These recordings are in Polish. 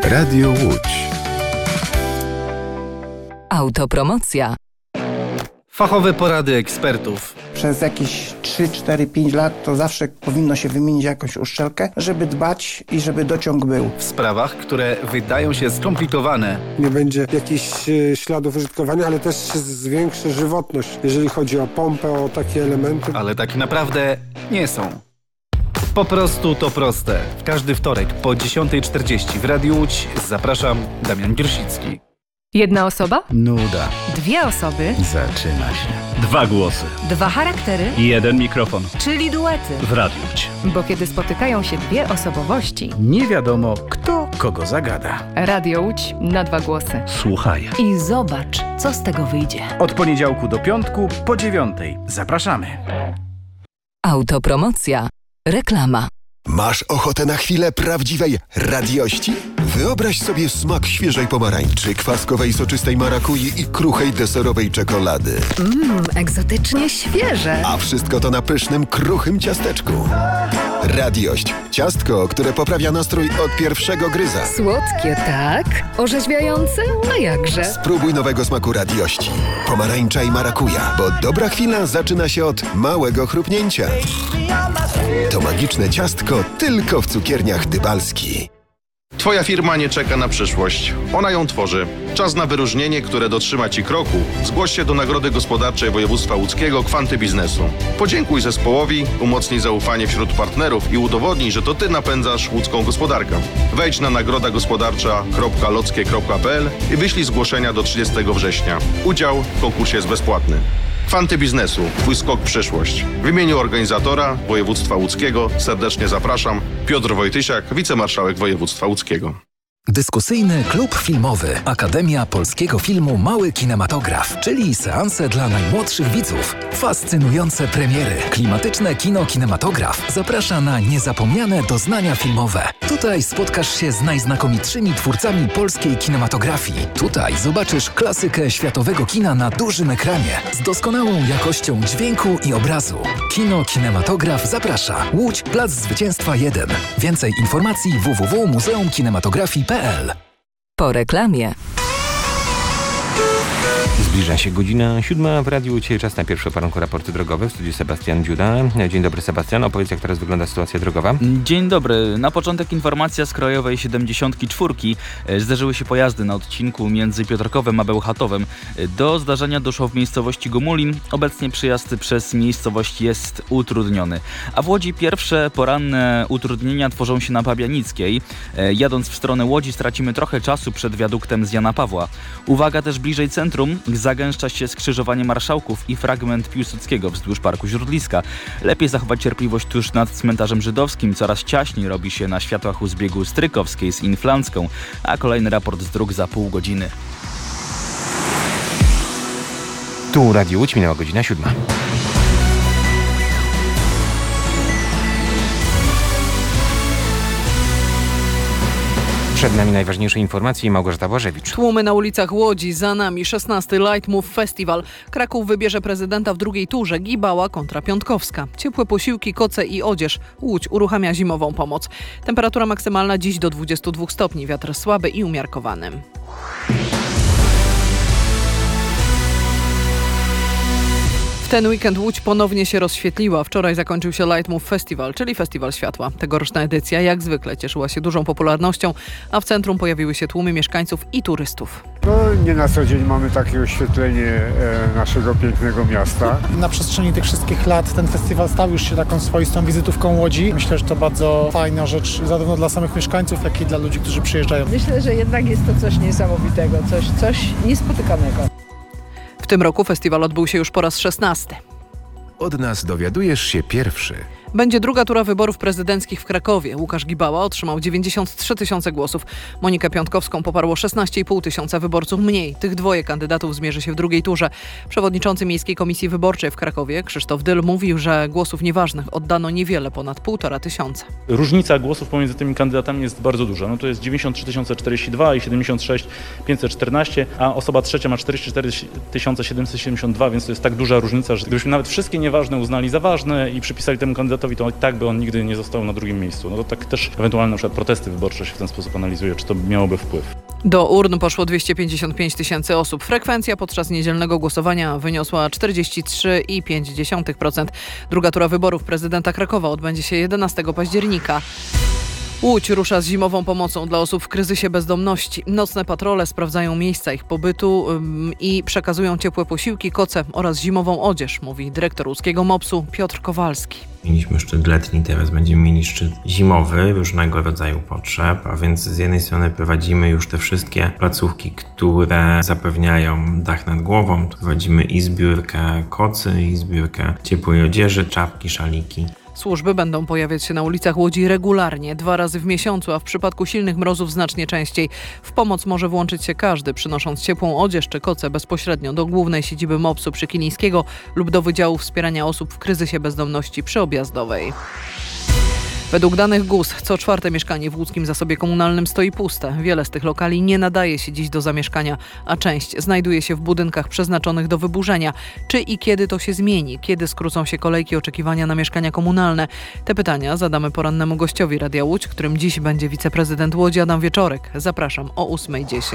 Radio Łódź. Autopromocja. Fachowe porady ekspertów. Przez jakieś 3, 4, 5 lat to zawsze powinno się wymienić jakąś uszczelkę, żeby dbać i żeby dociąg był. W sprawach, które wydają się skomplikowane. Nie będzie jakichś śladów użytkowania, ale też się zwiększy żywotność, jeżeli chodzi o pompę, o takie elementy. Ale tak naprawdę nie są. Po prostu to proste. W każdy wtorek po 10:40 w Radiu Łódź zapraszam, Damian Giersicki. Jedna osoba? Nuda. Dwie osoby? Zaczyna się. 2 głosy. 2 charaktery? I 1 mikrofon. Czyli duety. W Radiu Łódź. Bo kiedy spotykają się dwie osobowości, Nie wiadomo, kto kogo zagada. Radio Łódź na 2 głosy. Słuchaj. I zobacz, co z tego wyjdzie. Od poniedziałku do piątku po 9:00. Zapraszamy. Autopromocja. Reklama. Masz ochotę na chwilę prawdziwej radiości? Wyobraź sobie smak świeżej pomarańczy, kwaskowej soczystej marakui i kruchej deserowej czekolady. Egzotycznie świeże. A wszystko to na pysznym, kruchym ciasteczku. Radiość. Ciastko, które poprawia nastrój od pierwszego gryza. Słodkie, tak? Orzeźwiające? A jakże? Spróbuj nowego smaku radiości. Pomarańcza i marakuja, bo dobra chwila zaczyna się od małego chrupnięcia. To magiczne ciastko tylko w cukierniach Dybalski. Twoja firma nie czeka na przyszłość. Ona ją tworzy. Czas na wyróżnienie, które dotrzyma Ci kroku. Zgłoś się do Nagrody Gospodarczej Województwa Łódzkiego Kwanty Biznesu. Podziękuj zespołowi, umocnij zaufanie wśród partnerów i udowodnij, że to Ty napędzasz łódzką gospodarkę. Wejdź na nagrodagospodarcza.lockie.pl i wyślij zgłoszenia do 30 września. Udział w konkursie jest bezpłatny. Kwanty Biznesu. Twój skok w przyszłość. W imieniu organizatora Województwa Łódzkiego serdecznie zapraszam. Piotr Wojtysiak, wicemarszałek Województwa Łódzkiego. Dyskusyjny klub filmowy Akademia Polskiego Filmu Mały Kinematograf, czyli seanse dla najmłodszych widzów. Fascynujące premiery. Klimatyczne kino Kinematograf zaprasza na niezapomniane doznania filmowe. Tutaj spotkasz się z najznakomitszymi twórcami polskiej kinematografii. Tutaj zobaczysz klasykę światowego kina na dużym ekranie z doskonałą jakością dźwięku i obrazu. Kino Kinematograf zaprasza. Łódź, Plac Zwycięstwa 1. Więcej informacji www.muzeumkinematografii.pl. Po reklamie. Zbliża się godzina 7 w Radiu Łódź. Czas na pierwsze poranku raporty drogowe. W studiu Sebastian Dziuda. Dzień dobry, Sebastian. Opowiedz, jak teraz wygląda sytuacja drogowa. Dzień dobry. Na początek informacja z krajowej 74. Zdarzyły się pojazdy na odcinku między Piotrkowem a Bełchatowem. Do zdarzenia doszło w miejscowości Gomulin. Obecnie przyjazd przez miejscowość jest utrudniony. A w Łodzi pierwsze poranne utrudnienia tworzą się na Pabianickiej. Jadąc w stronę Łodzi stracimy trochę czasu przed wiaduktem z Jana Pawła. Uwaga też bliżej centrum. Zagęszcza się skrzyżowanie Marszałków i fragment Piłsudskiego wzdłuż Parku Źródliska. Lepiej zachować cierpliwość tuż nad cmentarzem żydowskim. Coraz ciaśniej robi się na światłach u zbiegu Strykowskiej z Inflancką, a kolejny raport z dróg za pół godziny. Tu Radio Łódź, minęła godzina 7. Przed nami najważniejsze informacje. Małgorzata Błażewicz. Tłumy na ulicach Łodzi, za nami 16. Light Move Festival. Kraków wybierze prezydenta w drugiej turze. Gibała kontra Piątkowska. Ciepłe posiłki, koce i odzież. Łódź uruchamia zimową pomoc. Temperatura maksymalna dziś do 22 stopni. Wiatr słaby i umiarkowany. Ten weekend Łódź ponownie się rozświetliła. Wczoraj zakończył się Light Move Festival, czyli Festiwal Światła. Tegoroczna edycja jak zwykle cieszyła się dużą popularnością, a w centrum pojawiły się tłumy mieszkańców i turystów. No, nie na co dzień mamy takie oświetlenie naszego pięknego miasta. Na przestrzeni tych wszystkich lat ten festiwal stał już się taką swoistą wizytówką Łodzi. Myślę, że to bardzo fajna rzecz zarówno dla samych mieszkańców, jak i dla ludzi, którzy przyjeżdżają. Myślę, że jednak jest to coś niesamowitego, coś niespotykanego. W tym roku festiwal odbył się już po raz 16. Od nas dowiadujesz się pierwszy. Będzie druga tura wyborów prezydenckich w Krakowie. Łukasz Gibała otrzymał 93 tysiące głosów. Monikę Piątkowską poparło 16,5 tysiąca wyborców mniej. Tych dwoje kandydatów zmierzy się w drugiej turze. Przewodniczący Miejskiej Komisji Wyborczej w Krakowie, Krzysztof Dyl, mówił, że głosów nieważnych oddano niewiele ponad 1,5 tysiąca. Różnica głosów pomiędzy tymi kandydatami jest bardzo duża. No to jest 93 042 i 76 514, a osoba trzecia ma 44 772, więc to jest tak duża różnica, że gdybyśmy nawet wszystkie nieważne uznali za ważne i przypisali temu kandydatowi kandydatowi, to i tak by on nigdy nie został na drugim miejscu. No to tak też ewentualne na przykład protesty wyborcze się w ten sposób analizuje, czy to miałoby wpływ. Do urn poszło 255 tysięcy osób. Frekwencja podczas niedzielnego głosowania wyniosła 43,5%. Druga tura wyborów prezydenta Krakowa odbędzie się 11 października. Łódź rusza z zimową pomocą dla osób w kryzysie bezdomności. Nocne patrole sprawdzają miejsca ich pobytu i przekazują ciepłe posiłki, koce oraz zimową odzież, mówi dyrektor łódzkiego MOPS-u Piotr Kowalski. Mieliśmy szczyt letni, teraz będziemy mieli szczyt zimowy różnego rodzaju potrzeb, a więc z jednej strony prowadzimy już te wszystkie placówki, które zapewniają dach nad głową. Prowadzimy i zbiórkę kocy, i zbiórkę ciepłej odzieży, czapki, szaliki. Służby będą pojawiać się na ulicach Łodzi regularnie, 2 razy w miesiącu, a w przypadku silnych mrozów znacznie częściej. W pomoc może włączyć się każdy, przynosząc ciepłą odzież czy koce bezpośrednio do głównej siedziby MOPS-u przy Kilińskiego lub do Wydziału Wspierania Osób w Kryzysie Bezdomności przy Objazdowej. Według danych GUS co 4. mieszkanie w łódzkim zasobie komunalnym stoi puste. Wiele z tych lokali nie nadaje się dziś do zamieszkania, a część znajduje się w budynkach przeznaczonych do wyburzenia. Czy i kiedy to się zmieni? Kiedy skrócą się kolejki oczekiwania na mieszkania komunalne? Te pytania zadamy porannemu gościowi Radia Łódź, którym dziś będzie wiceprezydent Łodzi Adam Wieczorek. Zapraszam o 8:10.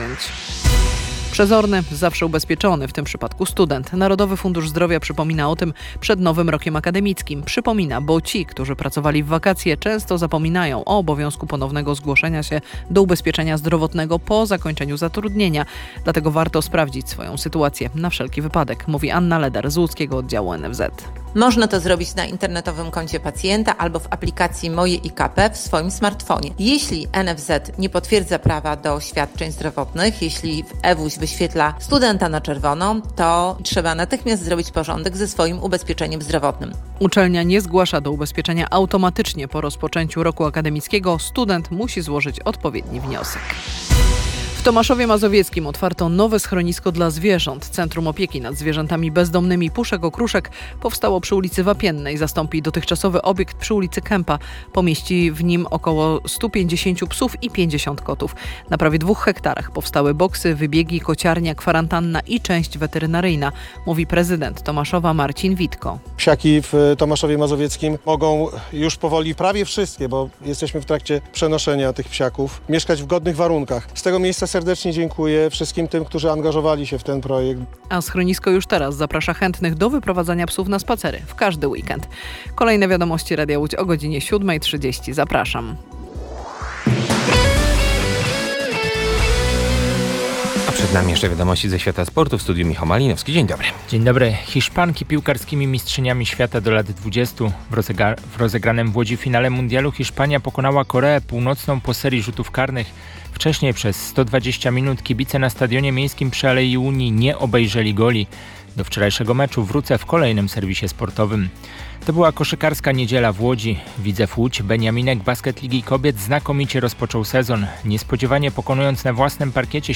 Przezorny, zawsze ubezpieczony, w tym przypadku student. Narodowy Fundusz Zdrowia przypomina o tym przed nowym rokiem akademickim. Przypomina, bo ci, którzy pracowali w wakacje, często zapominają o obowiązku ponownego zgłoszenia się do ubezpieczenia zdrowotnego po zakończeniu zatrudnienia. Dlatego warto sprawdzić swoją sytuację na wszelki wypadek, mówi Anna Leder z łódzkiego oddziału NFZ. Można to zrobić na internetowym koncie pacjenta albo w aplikacji Moje IKP w swoim smartfonie. Jeśli NFZ nie potwierdza prawa do świadczeń zdrowotnych, jeśli EWUŚ wyświetla studenta na czerwono, to trzeba natychmiast zrobić porządek ze swoim ubezpieczeniem zdrowotnym. Uczelnia nie zgłasza do ubezpieczenia automatycznie po rozpoczęciu roku akademickiego. Student musi złożyć odpowiedni wniosek. W Tomaszowie Mazowieckim otwarto nowe schronisko dla zwierząt. Centrum Opieki nad Zwierzętami Bezdomnymi Puszek Okruszek powstało przy ulicy Wapiennej. Zastąpi dotychczasowy obiekt przy ulicy Kępa. Pomieści w nim około 150 psów i 50 kotów. Na prawie 2 hektarach powstały boksy, wybiegi, kociarnia, kwarantanna i część weterynaryjna, mówi prezydent Tomaszowa Marcin Witko. Psiaki w Tomaszowie Mazowieckim mogą już powoli, prawie wszystkie, bo jesteśmy w trakcie przenoszenia tych psiaków, mieszkać w godnych warunkach. Z tego miejsca serdecznie dziękuję wszystkim tym, którzy angażowali się w ten projekt. A schronisko już teraz zaprasza chętnych do wyprowadzania psów na spacery w każdy weekend. Kolejne wiadomości Radia Łódź o godzinie 7:30. Zapraszam. A przed nami jeszcze wiadomości ze świata sportu. W studiu Michał Malinowski. Dzień dobry. Dzień dobry. Hiszpanki piłkarskimi mistrzyniami świata do lat 20. W rozegranym w Łodzi finale mundialu Hiszpania pokonała Koreę Północną po serii rzutów karnych. Wcześniej przez 120 minut kibice na stadionie miejskim przy Alei Unii nie obejrzeli goli. Do wczorajszego meczu wrócę w kolejnym serwisie sportowym. To była koszykarska niedziela w Łodzi. Widzew Łódź Beniaminek Basket Ligi Kobiet znakomicie rozpoczął sezon. Niespodziewanie pokonując na własnym parkiecie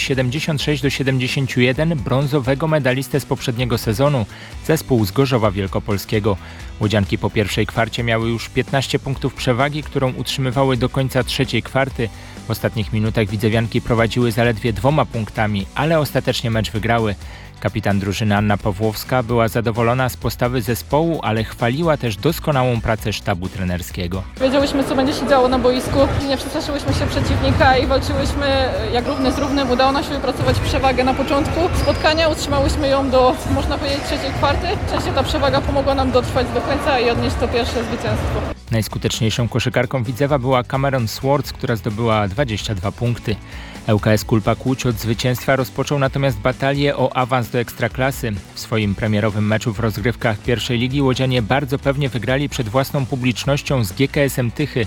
76-71 brązowego medalistę z poprzedniego sezonu, zespół z Gorzowa Wielkopolskiego. Łodzianki po pierwszej kwarcie miały już 15 punktów przewagi, którą utrzymywały do końca trzeciej kwarty. W ostatnich minutach widzewianki prowadziły zaledwie 2 punktami, ale ostatecznie mecz wygrały. Kapitan drużyny Anna Pawłowska była zadowolona z postawy zespołu, ale chwaliła też doskonałą pracę sztabu trenerskiego. Wiedziałyśmy, co będzie się działo na boisku. Nie przestraszyłyśmy się przeciwnika i walczyłyśmy jak równy z równym. Udało nam się wypracować przewagę na początku spotkania. Utrzymałyśmy ją do, można powiedzieć, trzeciej kwarty. Szczęście ta przewaga pomogła nam dotrwać do końca i odnieść to pierwsze zwycięstwo. Najskuteczniejszą koszykarką Widzewa była Cameron Swartz, która zdobyła 22 punkty. ŁKS Kulpak Łódź od zwycięstwa rozpoczął natomiast batalię o awans do Ekstraklasy. W swoim premierowym meczu w rozgrywkach pierwszej ligi łodzianie bardzo pewnie wygrali przed własną publicznością z GKS-em Tychy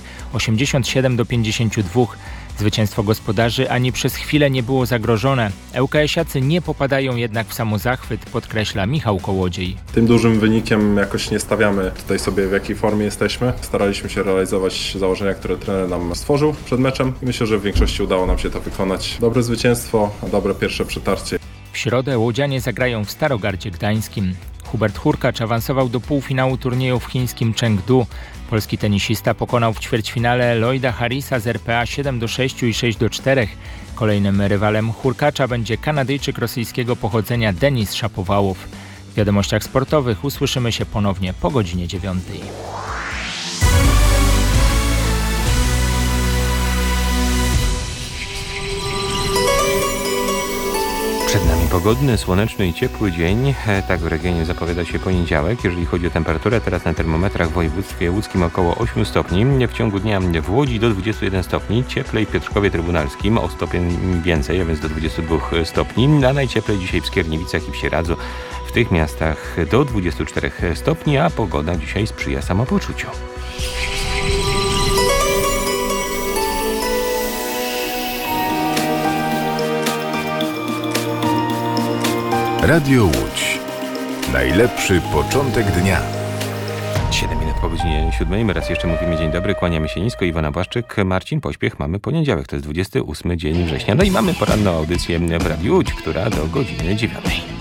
87-52. Zwycięstwo gospodarzy ani przez chwilę nie było zagrożone. ŁKS-iacy nie popadają jednak w samozachwyt, podkreśla Michał Kołodziej. Tym dużym wynikiem jakoś nie stawiamy tutaj sobie, w jakiej formie jesteśmy. Staraliśmy się realizować założenia, które trener nam stworzył przed meczem i myślę, że w większości udało nam się to wykonać. Dobre zwycięstwo, a dobre pierwsze przetarcie. W środę łodzianie zagrają w Starogardzie Gdańskim. Hubert Hurkacz awansował do półfinału turnieju w chińskim Chengdu. Polski tenisista pokonał w ćwierćfinale Lloyda Harrisa z RPA 7-6 i 6-4. Kolejnym rywalem Hurkacza będzie Kanadyjczyk rosyjskiego pochodzenia Denis Szapowałow. W wiadomościach sportowych usłyszymy się ponownie po godzinie 9. Pogodny, słoneczny i ciepły dzień. Tak w regionie zapowiada się poniedziałek. Jeżeli chodzi o temperaturę, teraz na termometrach w województwie łódzkim około 8 stopni. W ciągu dnia w Łodzi do 21 stopni. Cieplej w Piotrkowie Trybunalskim o stopień więcej, a więc do 22 stopni. A najcieplej dzisiaj w Skierniewicach i w Sieradzu. W tych miastach do 24 stopni, a pogoda dzisiaj sprzyja samopoczuciu. Radio Łódź. Najlepszy początek dnia. 7 minut po godzinie 7. My raz jeszcze mówimy dzień dobry, kłaniamy się nisko. Iwona Błaszczyk, Marcin Pośpiech. Mamy poniedziałek, to jest 28 dzień września. No i mamy poranną audycję w Radiu Łódź, która do godziny 9.